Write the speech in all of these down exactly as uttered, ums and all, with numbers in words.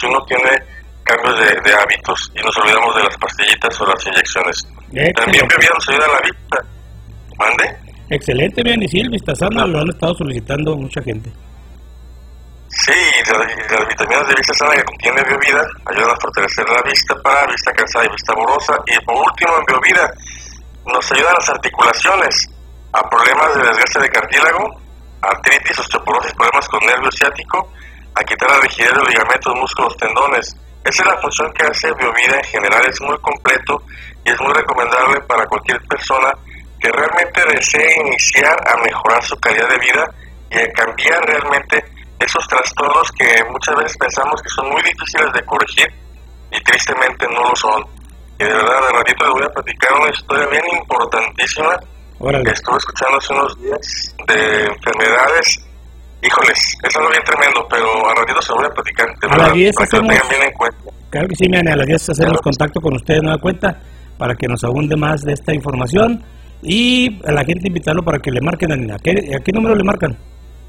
si uno tiene cambios de, de hábitos y nos olvidamos de las pastillitas o las inyecciones. Excelente. También bebida nos ayuda a la vista. ¿Mande? Excelente, bien, y sí, el Vistasana ah. lo han estado solicitando mucha gente. Sí, las, las vitaminas de vista sana que contiene Biovida ayudan a fortalecer la vista para vista cansada y vista borrosa. Y por último, en Biovida nos ayudan las articulaciones, a problemas de desgaste de cartílago, artritis, osteoporosis, problemas con nervio ciático, a quitar la rigidez de los ligamentos, músculos, tendones. Esa es la función que hace Biovida en general, es muy completo y es muy recomendable para cualquier persona que realmente desee iniciar a mejorar su calidad de vida y a cambiar realmente esos trastornos que muchas veces pensamos que son muy difíciles de corregir y tristemente no lo son. Y de verdad, de ratito les voy a platicar una historia bien importantísima. Órale. Que estuve escuchando hace unos días de enfermedades. Híjoles, es algo bien tremendo, pero a ratito se lo voy a platicar. De a verdad, las diez para hacemos, que lo tengan bien en cuenta. Claro que sí, Miane, a las diez hacemos claro. contacto con ustedes, nueva cuenta, para que nos abunde más de esta información y a la gente invitarlo para que le marquen. ¿A qué, a qué número le marcan?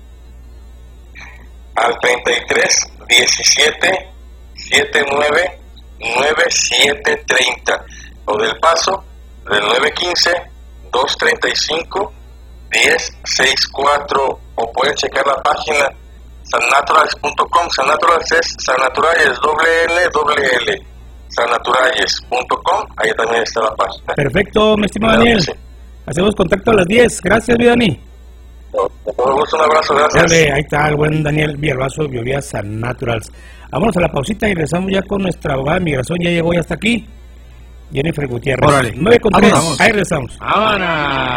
Al treinta y tres, diecisiete, setenta y nueve, noventa y siete treinta, o del Paso del nueve quince, dos treinta y cinco, diez sesenta y cuatro, o pueden checar la página sannaturales punto com. Sannaturales es Sannaturales, doble L, doble L, sannaturales punto com, ahí también está la página. Perfecto, mi estimado Daniel. Sí. Hacemos contacto a las diez. Gracias, mi Dani. Con todo gusto, un abrazo, gracias. Dale, ahí está el buen Daniel Villalbazo, Biovida Sannaturals. Vámonos a la pausita y regresamos ya con nuestra abogada de migración. Ya llegó ya hasta aquí, Jennifer Gutiérrez. Órale. nueve con tres, ahí regresamos. ¡Vámonos!